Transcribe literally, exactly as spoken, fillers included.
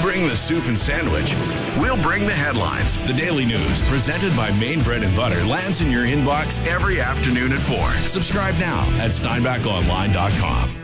bring the soup and sandwich. We'll bring the headlines. The Daily News, presented by Maine Bread and Butter, lands in your inbox every afternoon at four. Subscribe now at steinbach online dot com.